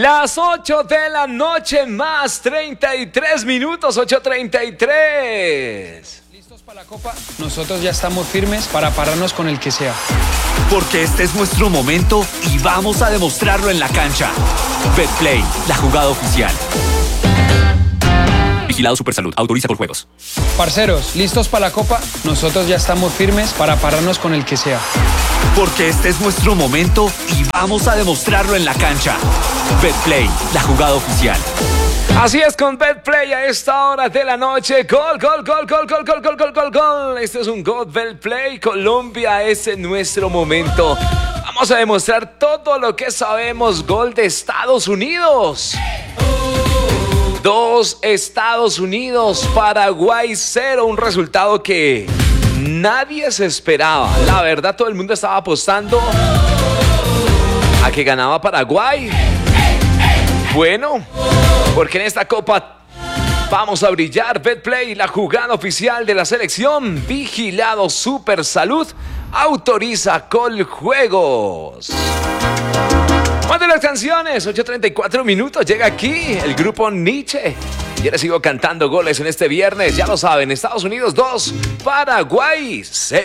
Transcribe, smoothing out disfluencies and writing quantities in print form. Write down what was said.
Las 8 de la noche más 33 minutos, 8:33. ¿Listos para la Copa? Nosotros ya estamos firmes para pararnos con el que sea. Porque este es nuestro momento y vamos a demostrarlo en la cancha. Betplay, la jugada oficial. Vigilado Supersalud, autoriza por juegos. Parceros, ¿listos para la Copa? Nosotros ya estamos firmes para pararnos con el que sea. Porque este es nuestro momento y vamos a demostrarlo en la cancha. Betplay, la jugada oficial. Así es con Betplay a esta hora de la noche. Gol, gol, gol, gol, gol, gol, gol, gol, gol, gol. Este es un gol Betplay. Colombia es en nuestro momento. Vamos a demostrar todo lo que sabemos. Gol de Estados Unidos. 2 Estados Unidos, Paraguay 0, un resultado que nadie se esperaba. La verdad, todo el mundo estaba apostando a que ganaba Paraguay. Bueno, porque en esta copa vamos a brillar. Betplay, la jugada oficial de la selección. Vigilado Supersalud, autoriza Coljuegos. Mande las canciones, 8:34 minutos, llega aquí el grupo Nietzsche. Yo les sigo cantando goles en este viernes, ya lo saben, Estados Unidos 2, Paraguay 0.